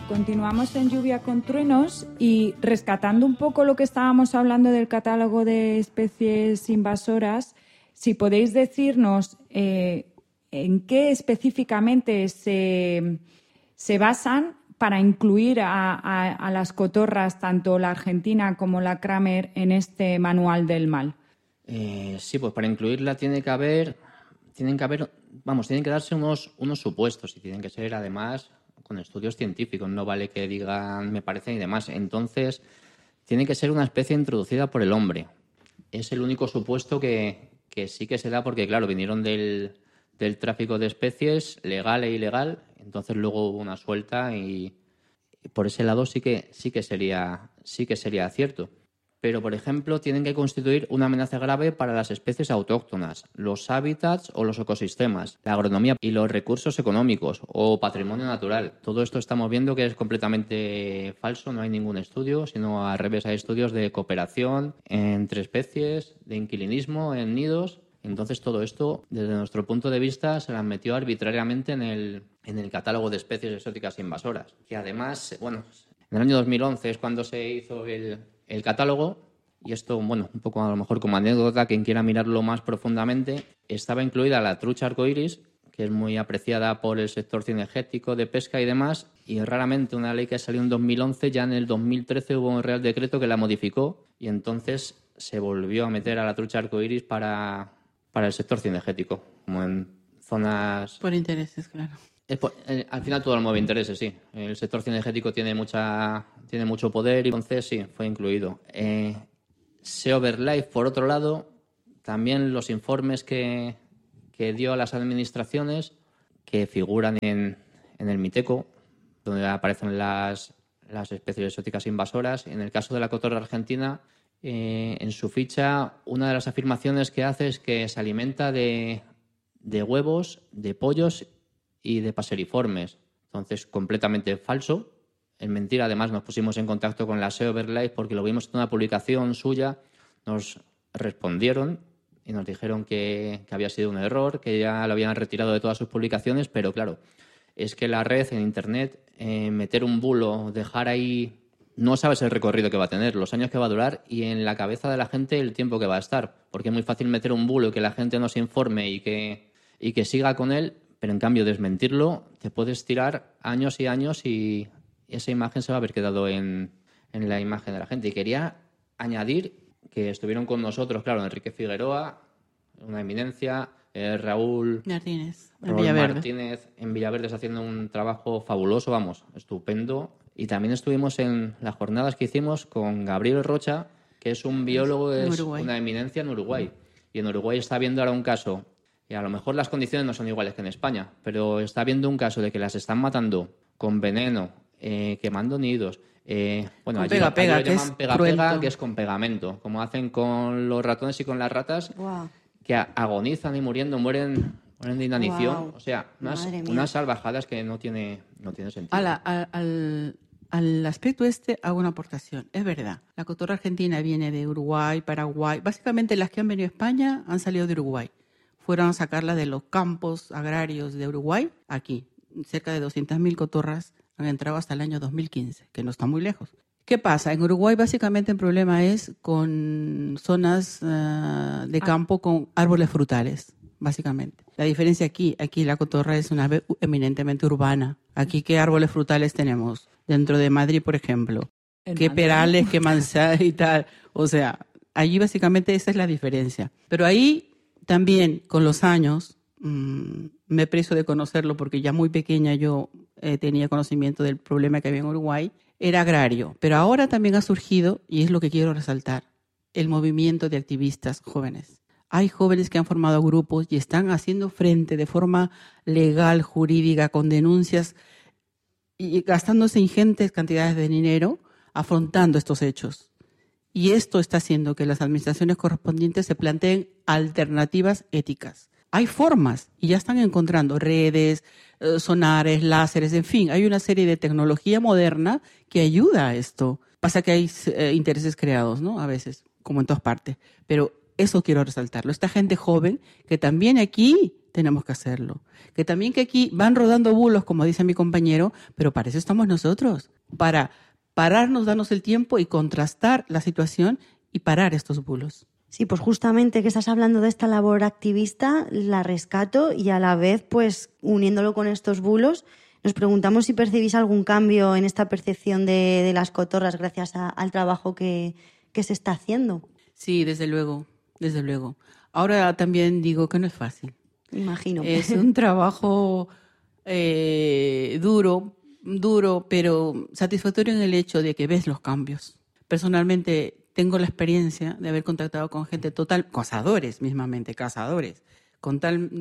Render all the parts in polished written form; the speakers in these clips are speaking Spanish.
Continuamos en Lluvia con Truenos y rescatando un poco lo que estábamos hablando del catálogo de especies invasoras, si podéis decirnos en qué específicamente se basan para incluir a las cotorras, tanto la argentina como la Kramer, en este manual del mal. Sí, pues para incluirla tienen que darse unos supuestos y tienen que ser además con estudios científicos, no vale que digan me parece y demás. Entonces, tiene que ser una especie introducida por el hombre. Es el único supuesto que sí que se da porque, claro, vinieron del tráfico de especies, legal e ilegal, entonces luego hubo una suelta y por ese lado sí que sería cierto. Pero, por ejemplo, tienen que constituir una amenaza grave para las especies autóctonas, los hábitats o los ecosistemas, la agronomía y los recursos económicos o patrimonio natural. Todo esto estamos viendo que es completamente falso, no hay ningún estudio, sino al revés, hay estudios de cooperación entre especies, de inquilinismo en nidos. Entonces, todo esto, desde nuestro punto de vista, se las metió arbitrariamente en el catálogo de especies exóticas invasoras. Que además, bueno, en el año 2011 es cuando se hizo el catálogo, y esto, bueno, un poco a lo mejor como anécdota, quien quiera mirarlo más profundamente, estaba incluida la trucha arcoíris, que es muy apreciada por el sector cinegético, de pesca y demás, y raramente una ley que salió en 2011, ya en el 2013 hubo un Real Decreto que la modificó, y entonces se volvió a meter a la trucha arcoíris para el sector cinegético, como en zonas... Por intereses, claro. Al final todo el mueve intereses, sí. El sector cinegético tiene mucho poder y entonces sí, fue incluido. SeaBirdLife, por otro lado, también los informes que dio a las administraciones que figuran en el MITECO, donde aparecen las especies exóticas invasoras. En el caso de la cotorra argentina, en su ficha, una de las afirmaciones que hace es que se alimenta de huevos, de pollos y de paseriformes. Entonces, completamente falso. En mentira, además, nos pusimos en contacto con la SeaBirdLife porque lo vimos en una publicación suya. Nos respondieron y nos dijeron que había sido un error, que ya lo habían retirado de todas sus publicaciones, pero claro, es que la red en Internet, meter un bulo, dejar ahí... No sabes el recorrido que va a tener, los años que va a durar y en la cabeza de la gente el tiempo que va a estar. Porque es muy fácil meter un bulo y que la gente no se informe y que siga con él, pero en cambio desmentirlo te puedes tirar años y años y esa imagen se va a haber quedado en la imagen de la gente. Y quería añadir que estuvieron con nosotros, claro, Enrique Figueroa, una eminencia, Raúl Martínez en Villaverde haciendo un trabajo fabuloso, vamos, estupendo. Y también estuvimos en las jornadas que hicimos con Gabriel Rocha, que es un biólogo, es una eminencia en Uruguay. Y en Uruguay está viendo ahora un caso, y a lo mejor las condiciones no son iguales que en España, pero está viendo un caso de que las están matando con veneno, quemando nidos. Bueno, allí lo llaman pega-pega, que es con pegamento, como hacen con los ratones y con las ratas, que agonizan y mueren de inanición. O sea, unas salvajadas que no tiene sentido. Al aspecto hago una aportación. Es verdad, la cotorra argentina viene de Uruguay, Paraguay. Básicamente las que han venido a España han salido de Uruguay. Fueron a sacarla de los campos agrarios de Uruguay, aquí. Cerca de 200.000 cotorras han entrado hasta el año 2015, que no está muy lejos. ¿Qué pasa? En Uruguay básicamente el problema es con zonas de campo con árboles frutales, básicamente. La diferencia aquí la cotorra es una ave eminentemente urbana. Aquí, ¿qué árboles frutales tenemos? Dentro de Madrid, por ejemplo. ¿Qué perales, qué manzana y tal? O sea, allí básicamente esa es la diferencia. Pero ahí también, con los años, me he preso de conocerlo porque ya muy pequeña yo tenía conocimiento del problema que había en Uruguay. Era agrario, pero ahora también ha surgido, y es lo que quiero resaltar, el movimiento de activistas jóvenes. Hay jóvenes que han formado grupos y están haciendo frente de forma legal, jurídica, con denuncias y gastándose ingentes cantidades de dinero afrontando estos hechos. Y esto está haciendo que las administraciones correspondientes se planteen alternativas éticas. Hay formas y ya están encontrando redes, sonares, láseres, en fin, hay una serie de tecnología moderna que ayuda a esto. Pasa que hay intereses creados, ¿no? A veces, como en todas partes. Pero eso quiero resaltarlo. Esta gente joven que también aquí tenemos que hacerlo. Que también que aquí van rodando bulos, como dice mi compañero, pero para eso estamos nosotros, para pararnos, darnos el tiempo y contrastar la situación y parar estos bulos. Sí, pues justamente que estás hablando de esta labor activista, la rescato y a la vez, pues uniéndolo con estos bulos, nos preguntamos si percibís algún cambio en esta percepción de las cotorras gracias al trabajo que se está haciendo. Sí, desde luego, desde luego. Ahora también digo que no es fácil. Imagino. Es un trabajo duro, pero satisfactorio en el hecho de que ves los cambios. Personalmente tengo la experiencia de haber contactado con gente cazadores mismamente, con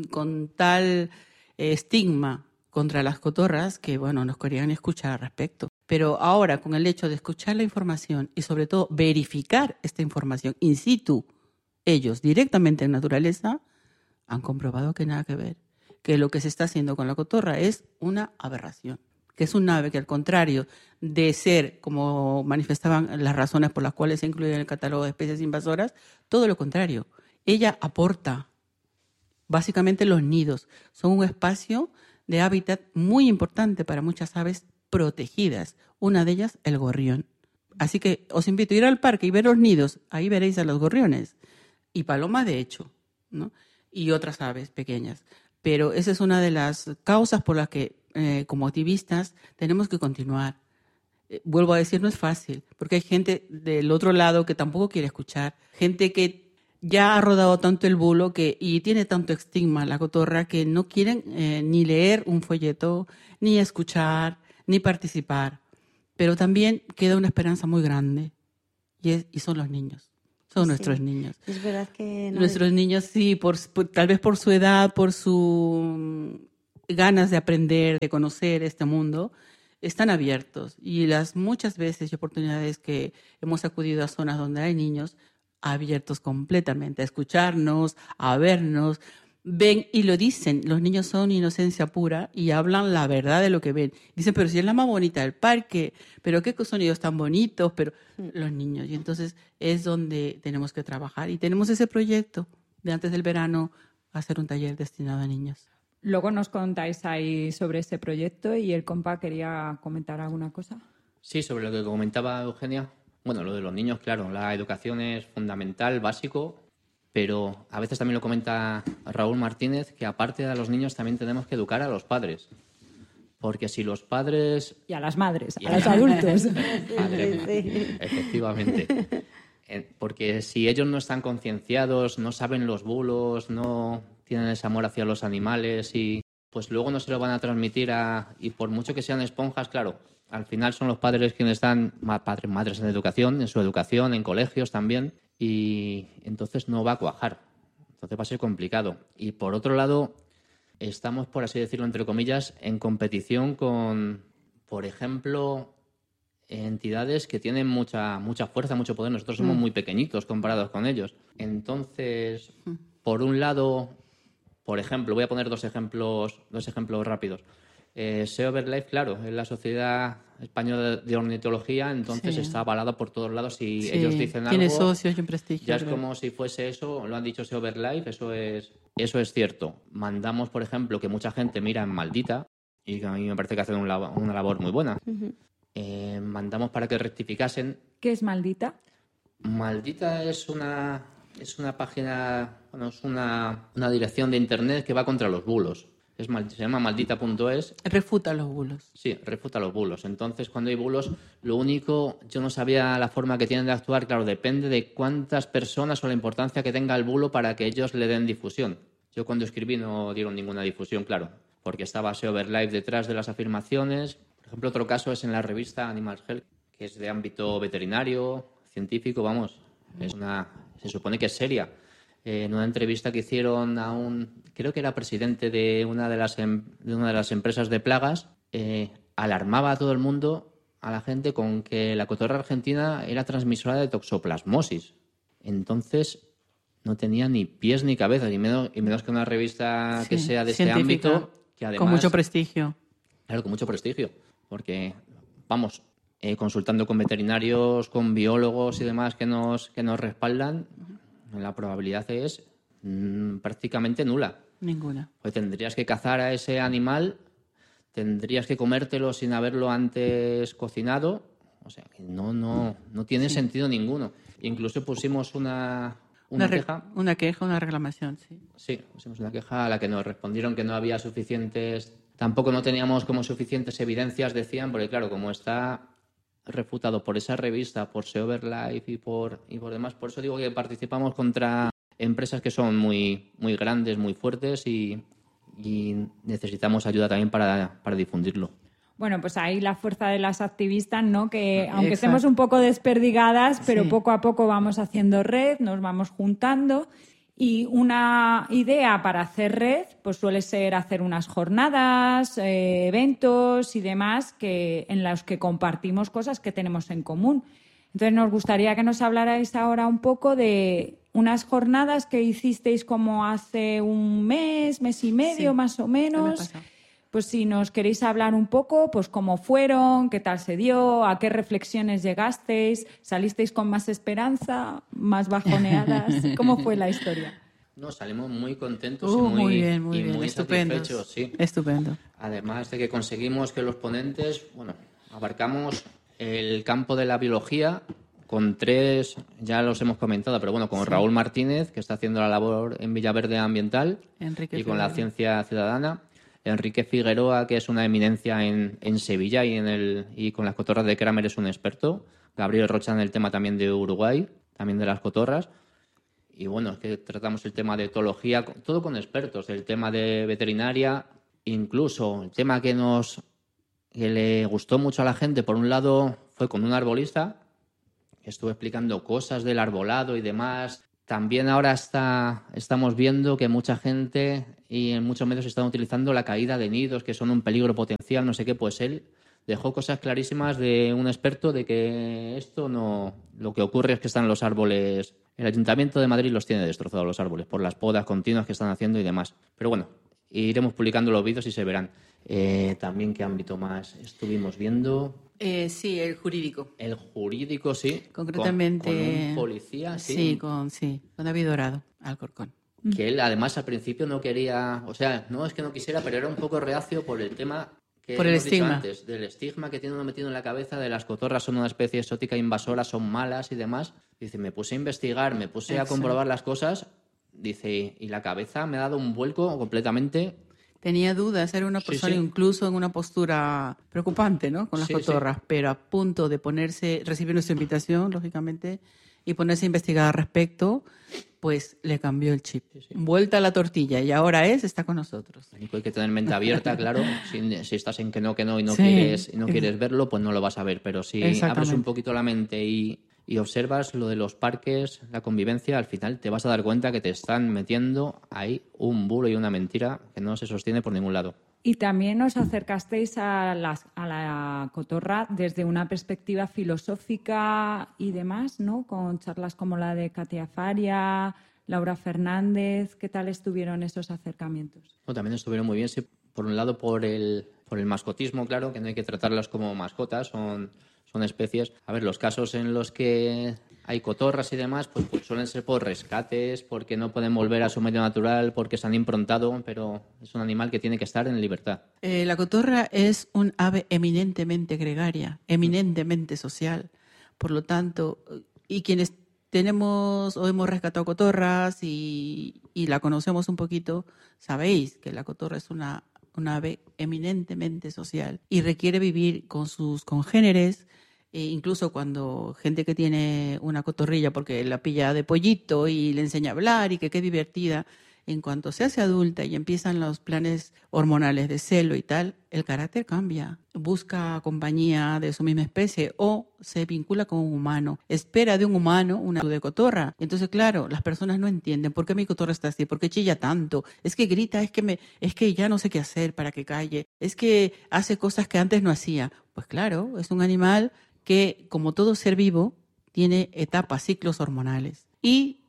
tal estigma contra las cotorras que, bueno, nos querían escuchar al respecto. Pero ahora, con el hecho de escuchar la información y sobre todo verificar esta información in situ, ellos directamente en naturaleza, han comprobado que nada que ver, que lo que se está haciendo con la cotorra es una aberración, que es un ave que al contrario de ser, como manifestaban las razones por las cuales se incluye en el catálogo de especies invasoras, todo lo contrario, ella aporta. Básicamente los nidos son un espacio de hábitat muy importante para muchas aves protegidas, una de ellas el gorrión. Así que os invito a ir al parque y ver los nidos, ahí veréis a los gorriones y palomas de hecho, ¿no? Y otras aves pequeñas. Pero esa es una de las causas por las que como activistas tenemos que continuar. Vuelvo a decir, no es fácil, porque hay gente del otro lado que tampoco quiere escuchar, gente que ya ha rodado tanto el bulo y tiene tanto estigma la cotorra que no quieren ni leer un folleto, ni escuchar, ni participar. Pero también queda una esperanza muy grande y son los niños. Son nuestros niños. Es verdad que... Nuestros niños, sí, tal vez por su edad, por sus ganas de aprender, de conocer este mundo, están abiertos. Y las muchas veces y oportunidades que hemos acudido a zonas donde hay niños abiertos completamente a escucharnos, a vernos, ven y lo dicen. Los niños son inocencia pura y hablan la verdad de lo que ven. Dicen, pero si es la más bonita del parque, pero qué sonidos tan bonitos, pero los niños. Y entonces es donde tenemos que trabajar. Y tenemos ese proyecto de antes del verano hacer un taller destinado a niños. Luego nos contáis ahí sobre ese proyecto y el compa quería comentar alguna cosa. Sí, sobre lo que comentaba Eugenia. Bueno, lo de los niños, claro, la educación es fundamental, básico, pero a veces también lo comenta Raúl Martínez, que aparte de a los niños también tenemos que educar a los padres. Porque si los padres... Y a las madres, a los adultos. Madre, efectivamente. Porque si ellos no están concienciados, no saben los bulos, no tienen ese amor hacia los animales, y pues luego no se lo van a transmitir y por mucho que sean esponjas, claro, al final son los padres quienes están, padres, madres en educación, en su educación, en colegios también, y entonces no va a cuajar. Entonces va a ser complicado. Y por otro lado, estamos, por así decirlo, entre comillas, en competición con, por ejemplo, entidades que tienen mucha fuerza, mucho poder. Nosotros somos muy pequeñitos comparados con ellos. Entonces, por un lado, por ejemplo, voy a poner dos ejemplos rápidos. SEO BirdLife, claro, es la Sociedad Española de Ornitología, entonces está avalada por todos lados y ellos dicen algo. Tiene socios y un prestigio. Ya es como si fuese eso, lo han dicho SEO BirdLife, eso es cierto. Mandamos, por ejemplo, que mucha gente mira en Maldita y que a mí me parece que hacen una labor muy buena. Mandamos para que rectificasen. ¿Qué es Maldita? Maldita es una página, bueno, es una dirección de internet que va contra los bulos. Se llama maldita.es. Refuta los bulos. Sí, refuta los bulos. Entonces, cuando hay bulos, lo único, yo no sabía la forma que tienen de actuar. Claro, depende de cuántas personas o la importancia que tenga el bulo para que ellos le den difusión. Yo cuando escribí no dieron ninguna difusión, claro, porque estaba SEO BirdLife detrás de las afirmaciones. Por ejemplo, otro caso es en la revista Animal Health, que es de ámbito veterinario, científico, vamos. Se supone que es seria. En una entrevista que hicieron creo que era presidente de una de las empresas de plagas, alarmaba a todo el mundo, a la gente, con que la cotorra argentina era transmisora de toxoplasmosis. Entonces, no tenía ni pies ni cabeza, y menos que una revista que sea de este ámbito, que además... Con mucho prestigio. Claro, con mucho prestigio, porque, vamos, consultando con veterinarios, con biólogos y demás que nos respaldan, la probabilidad es prácticamente nula. Ninguna. Pues tendrías que cazar a ese animal, tendrías que comértelo sin haberlo antes cocinado. O sea, que no tiene sentido ninguno. Incluso pusimos una queja. Una queja, una reclamación, sí. Sí, pusimos una queja a la que nos respondieron que no había suficientes... Tampoco no teníamos como suficientes evidencias, decían, porque claro, como está refutado por esa revista, por SeoverLife y por demás, por eso digo que participamos contra empresas que son muy, muy grandes, muy fuertes y necesitamos ayuda también para difundirlo. Bueno, pues ahí la fuerza de las activistas, ¿no? Que aunque Exacto. estemos un poco desperdigadas, pero Sí. poco a poco vamos haciendo red, nos vamos juntando. Y una idea para hacer red, pues suele ser hacer unas jornadas, eventos y demás en los que compartimos cosas que tenemos en común. Entonces nos gustaría que nos hablarais ahora un poco de unas jornadas que hicisteis como hace un mes y medio, Sí, más o el mes menos. pasado. Pues si nos queréis hablar un poco, pues cómo fueron, qué tal se dio, a qué reflexiones llegasteis, salisteis con más esperanza, más bajoneadas, ¿cómo fue la historia? No, salimos muy contentos Muy y bien, muy estupendo. satisfechos, sí. Estupendo. Además de que conseguimos que los ponentes, bueno, abarcamos el campo de la biología con 3, ya los hemos comentado, pero bueno, con Raúl Martínez, que está haciendo la labor en Villaverde Ambiental, Enrique y con la Figueroa. ciencia ciudadana. Enrique Figueroa, que es una eminencia en Sevilla y con las cotorras de Kramer es un experto. Gabriel Rocha en el tema también de Uruguay, también de las cotorras. Y bueno, es que tratamos el tema de etología, todo con expertos, el tema de veterinaria, incluso el tema que le gustó mucho a la gente, por un lado, fue con un arbolista, que estuvo explicando cosas del arbolado y demás. También ahora estamos viendo que mucha gente y en muchos medios están utilizando la caída de nidos, que son un peligro potencial, no sé qué, pues él dejó cosas clarísimas de un experto de que esto no... Lo que ocurre es que están los árboles... El Ayuntamiento de Madrid los tiene destrozados los árboles por las podas continuas que están haciendo y demás. Pero bueno, iremos publicando los vídeos y se verán. También, ¿qué ámbito más estuvimos viendo? Sí, el jurídico. El jurídico, sí. Concretamente. Con un policía, sí. Con David Dorado, Alcorcón. Que él, además, al principio no quería... O sea, no es que no quisiera, pero era un poco reacio por el tema que Por el hemos dicho estigma. antes, del estigma que tiene uno metido en la cabeza de las cotorras son una especie exótica invasora, son malas y demás. Dice, me puse a investigar, me puse a Exacto. comprobar las cosas. Dice, y la cabeza me ha dado un vuelco completamente... Tenía dudas, era una Sí, persona sí. incluso en una postura preocupante, ¿no? Con las Sí, cotorras, pero a punto de recibir nuestra invitación, lógicamente, y ponerse a investigar al respecto, pues le cambió el chip. Vuelta a la tortilla, y ahora está con nosotros. Lo único hay que tener mente abierta, claro. Si estás en que no y no Sí. quieres verlo, pues no lo vas a ver. Pero si abres Exactamente. un poquito la mente y observas lo de los parques, la convivencia, al final te vas a dar cuenta que te están metiendo ahí un bulo y una mentira que no se sostiene por ningún lado. Y también os acercasteis a la cotorra desde una perspectiva filosófica y demás, ¿no? Con charlas como la de Katia Faria, Laura Fernández. ¿Qué tal estuvieron esos acercamientos? Bueno, también estuvieron muy bien, sí, por un lado por el mascotismo, claro, que no hay que tratarlas como mascotas, son especies. A ver, los casos en los que hay cotorras y demás, pues suelen ser por rescates, porque no pueden volver a su medio natural, porque se han improntado, pero es un animal que tiene que estar en libertad. La cotorra es un ave eminentemente gregaria, eminentemente social. Por lo tanto, y quienes tenemos o hemos rescatado cotorras y la conocemos un poquito, sabéis que la cotorra es una ave eminentemente social y requiere vivir con sus congéneres. Incluso cuando gente que tiene una cotorrilla porque la pilla de pollito y le enseña a hablar y que qué divertida, en cuanto se hace adulta y empiezan los planes hormonales de celo y tal, el carácter cambia. Busca compañía de su misma especie o se vincula con un humano. Espera de un humano una actitud de cotorra. Entonces, claro, las personas no entienden por qué mi cotorra está así, por qué chilla tanto. Es que grita, es que ya no sé qué hacer para que calle. Es que hace cosas que antes no hacía. Pues claro, es un animal que, como todo ser vivo, tiene etapas, ciclos hormonales. Y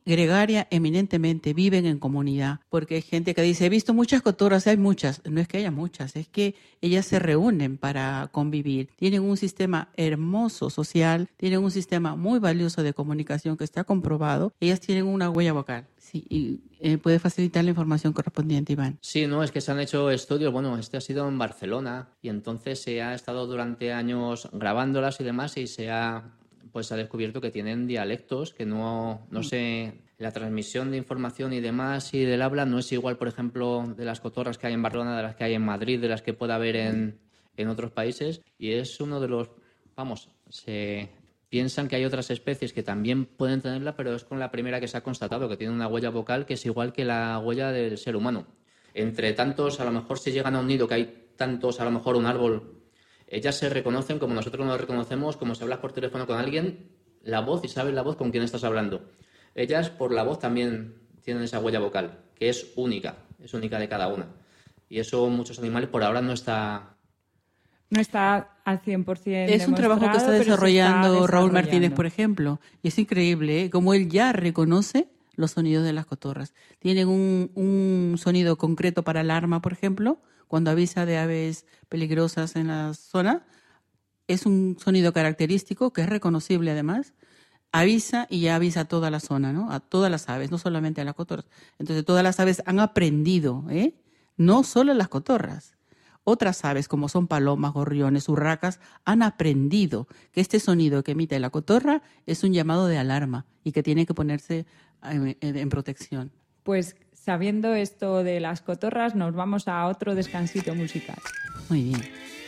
gregaria eminentemente, viven en comunidad, porque hay gente que dice, he visto muchas cotorras, hay muchas. No es que haya muchas, es que ellas se reúnen para convivir. Tienen un sistema hermoso social, tienen un sistema muy valioso de comunicación que está comprobado. Ellas tienen una huella vocal. Sí, y puede facilitar la información correspondiente, Iván. Sí, no, es que se han hecho estudios, bueno, este ha sido en Barcelona y entonces se ha estado durante años grabándolas y demás y se ha descubierto que tienen dialectos que no sé, la transmisión de información y demás y del habla no es igual, por ejemplo, de las cotorras que hay en Barcelona, de las que hay en Madrid, de las que pueda haber en otros países y es uno de los, se piensan que hay otras especies que también pueden tenerla, pero es con la primera que se ha constatado que tiene una huella vocal que es igual que la huella del ser humano. Entre tantos, a lo mejor si llegan a un nido que hay tantos, a lo mejor un árbol, ellas se reconocen como nosotros nos reconocemos, como si hablas por teléfono con alguien, la voz y sabes la voz con quién estás hablando. Ellas por la voz también tienen esa huella vocal, que es única de cada una. Y eso muchos animales por ahora no está al 100% Es un trabajo que está desarrollando Raúl Martínez, por ejemplo. Y es increíble, ¿eh? Cómo él ya reconoce los sonidos de las cotorras. Tienen un sonido concreto para alarma, por ejemplo, cuando avisa de aves peligrosas en la zona. Es un sonido característico que es reconocible además. Avisa y ya avisa a toda la zona, ¿no? A todas las aves, no solamente a las cotorras. Entonces todas las aves han aprendido, no solo las cotorras. Otras aves, como son palomas, gorriones, urracas, han aprendido que este sonido que emite la cotorra es un llamado de alarma y que tiene que ponerse en protección. Pues sabiendo esto de las cotorras, nos vamos a otro descansito musical. Muy bien.